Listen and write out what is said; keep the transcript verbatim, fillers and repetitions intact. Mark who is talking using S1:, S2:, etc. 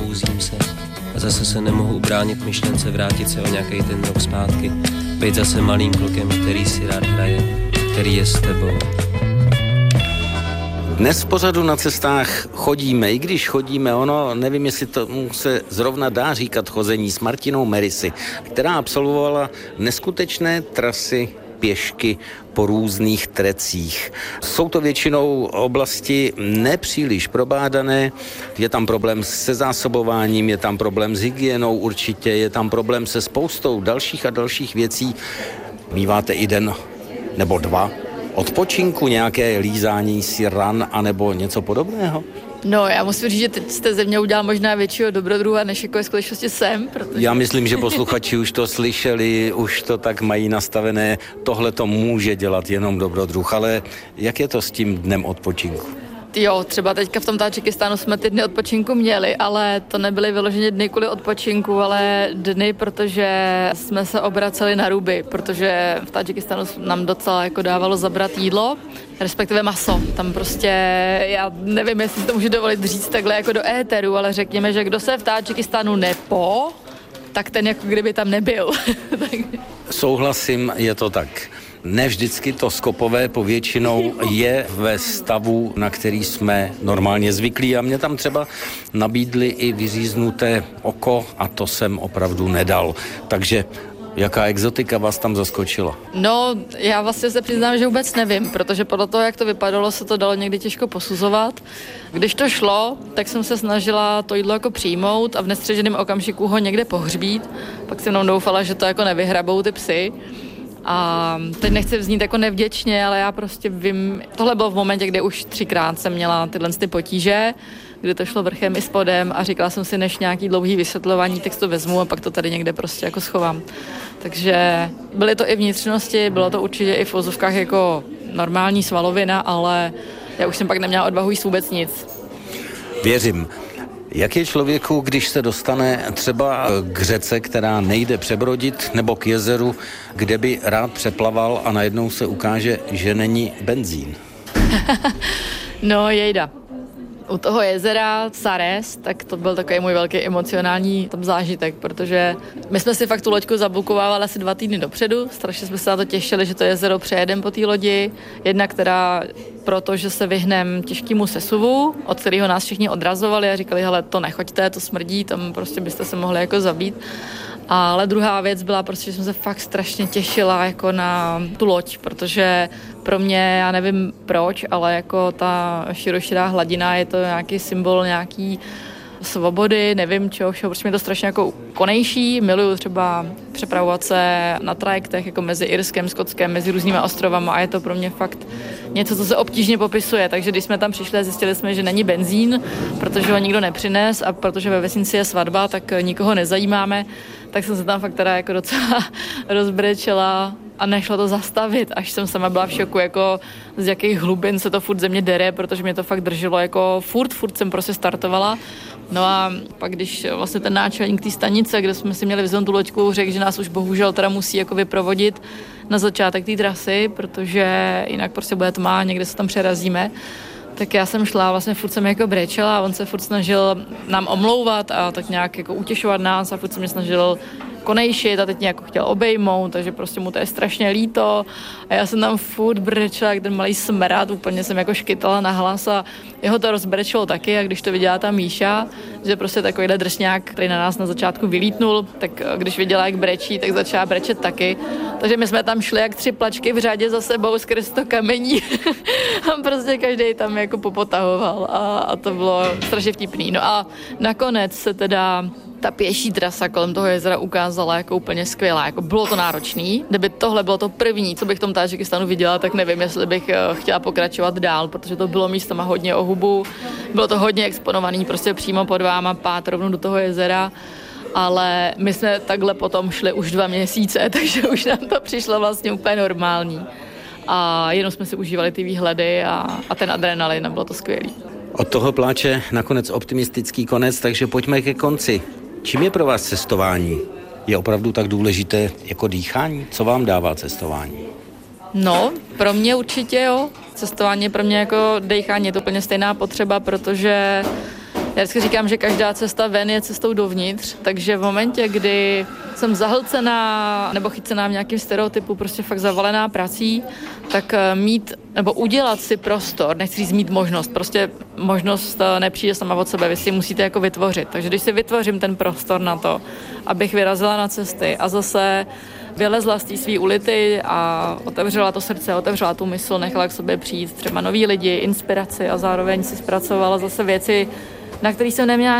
S1: probouzím se a zase se nemohu ubránit myšlence vrátit se o nějaký ten rok zpátky, být zase malým klukem, který si rád hraje, který je s tebou.
S2: Dnes v pořadu Na cestách chodíme, i když chodíme, ono, nevím, jestli to se zrovna dá říkat chození, s Martinou Merisy, která absolvovala neskutečné trasy pěšky po různých trecích. Jsou to většinou oblasti nepříliš probádané, je tam problém se zásobováním, je tam problém s hygienou určitě, je tam problém se spoustou dalších a dalších věcí. Míváte i den nebo dva odpočinku, nějaké lízání si ran anebo něco podobného?
S3: No, já musím říct, že teď jste ze mě udělal možná většího dobrodruha, než jako ve skutečnosti jsem, protože...
S2: Já myslím, že posluchači už to slyšeli, už to tak mají nastavené, tohle to může dělat jenom dobrodruh, ale jak je to s tím dnem odpočinku?
S3: Jo, třeba teďka v tom Tádžikistánu jsme ty dny odpočinku měli, ale to nebyly vyloženě dny kvůli odpočinku, ale dny, protože jsme se obraceli na ruby, protože v Tádžikistánu nám docela jako dávalo zabrat jídlo, respektive maso. Tam prostě, já nevím, jestli si to můžu dovolit říct takhle jako do éteru, ale řekněme, že kdo se v Tádžikistánu nepo, tak ten jako kdyby tam nebyl.
S2: Souhlasím, je to tak. Ne vždycky to skopové povětšinou je ve stavu, na který jsme normálně zvyklí a mě tam třeba nabídli i vyříznuté oko a to jsem opravdu nedal. Takže jaká exotika vás tam zaskočila?
S3: No, já vlastně se přiznám, že vůbec nevím, protože podle toho, jak to vypadalo, se to dalo někdy těžko posuzovat. Když to šlo, tak jsem se snažila to jídlo jako přijmout a v nestřeženém okamžiku ho někde pohřbít. Pak jsem mnou doufala, že to jako nevyhrabou ty psy. A teď nechci vznít jako nevděčně, ale já prostě vím, tohle bylo v momentě, kdy už třikrát jsem měla tyhle ty potíže, kdy to šlo vrchem i spodem a říkala jsem si, než nějaký dlouhý vysvětlování, tak to vezmu a pak to tady někde prostě jako schovám. Takže byly to i vnitřnosti, bylo to určitě i v vozovkách jako normální svalovina, ale já už jsem pak neměla odvahu jíst vůbec nic.
S2: Věřím. Jak je člověku, když se dostane třeba k řece, která nejde přebrodit, nebo k jezeru, kde by rád přeplaval a najednou se ukáže, že není benzín?
S3: No jejda. U toho jezera Sares, tak to byl takový můj velký emocionální tam zážitek, protože my jsme si fakt tu loďku zabukovávali asi dva týdny dopředu, strašně jsme se na to těšili, že to jezero přejedeme po té lodi, jedna, která protože se vyhnem těžkému sesuvu, od kterého nás všichni odrazovali a říkali, hele, to nechoďte, to smrdí, tam prostě byste se mohli jako zabít. Ale druhá věc byla prostě, že jsem se fakt strašně těšila jako na tu loď, protože pro mě, já nevím proč, ale jako ta široširá hladina je to nějaký symbol nějaký svobody, nevím čeho všeho, protože mě to strašně jako konejší, miluju třeba přepravovat se na trajektech jako mezi Irskem, Skotskem, mezi různýma ostrovama a je to pro mě fakt něco, co se obtížně popisuje, takže když jsme tam přišli, zjistili jsme, že není benzín, protože ho nikdo nepřines a protože ve vesnici je svatba, tak nikoho nezajímáme, tak jsem se tam fakt teda jako docela rozbrečela a nešlo to zastavit, až jsem sama byla v šoku, jako z jakých hlubin se to furt ze mě dere, protože mě to fakt drželo jako furt, furt jsem prostě startovala. No a pak, když vlastně ten náčelník té stanice, kde jsme si měli vyzvat tu loďku, řekl, že nás už bohužel teda musí jako vyprovodit na začátek té trasy, protože jinak prostě bude tma, někde se tam přerazíme. Tak já jsem šla, vlastně furt jsem jako brečela a on se furt snažil nám omlouvat a tak nějak jako utěšovat nás a furt se mě snažil konejšit a teď nějak chtěl obejmout, takže prostě mu to je strašně líto a já jsem tam furt brečela, jak ten malý smrad, úplně jsem jako škytala na hlas a jeho to rozbrečelo taky a když to viděla ta Míša, že prostě takovýhle drsňák, který na nás na začátku vylítnul, tak když viděla, jak brečí, tak začala brečet taky. Takže my jsme tam šli jak tři plačky v řadě za sebou skrz to kamení a prostě každý tam jako popotahoval a, a to bylo strašně vtipný. No a nakonec se teda ta pěší trasa kolem toho jezera ukázala jako úplně skvělá. Jako bylo to náročný. Kdyby tohle bylo to první, co bych v tom Tádžikistánu viděla, tak nevím, jestli bych chtěla pokračovat dál, protože to bylo místama hodně o hubu. Bylo to hodně exponovaný, prostě přímo pod váma pát rovnou do toho jezera. Ale my jsme takhle potom šli už dva měsíce, takže už nám to přišlo vlastně úplně normální. A jenom jsme si užívali ty výhledy a, a ten adrenalin a bylo to skvělý.
S2: Od toho pláče nakonec optimistický konec, takže pojďme ke konci. Čím je pro vás cestování? Je opravdu tak důležité jako dýchání? Co vám dává cestování?
S3: No, pro mě určitě jo. Cestování je pro mě jako dýchání, je to úplně stejná potřeba, protože Já vždycky říkám, že každá cesta ven je cestou dovnitř, takže v momentě, kdy jsem zahlcená nebo chycená v nějakém stereotypu, prostě fakt zavalená prací, tak mít nebo udělat si prostor, nechci říct mít možnost, prostě možnost nepřijde sama od sebe, vy si musíte jako vytvořit. Takže když si vytvořím ten prostor na to, abych vyrazila na cesty a zase vylezla z té svý ulity a otevřela to srdce, otevřela tu mysl, nechala k sobě přijít třeba noví lidi, inspiraci a zároveň si zpracovala zase věci, na který jsem neměla